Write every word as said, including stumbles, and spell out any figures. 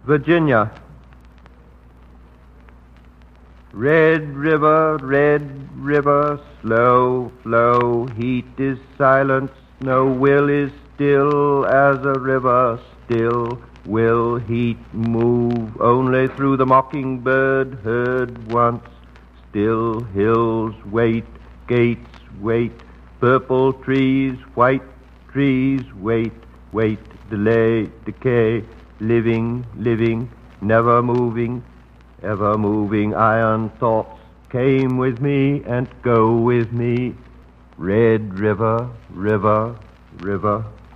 Virginia. Red river, red river, slow flow, heat is silence, no will is still as a river, still will heat move only through the mockingbird heard once, still hills wait, gates wait, purple trees, white trees wait, wait, delay, decay, living, living, never moving, ever moving iron thoughts came with me and go with me. Red river, river, river.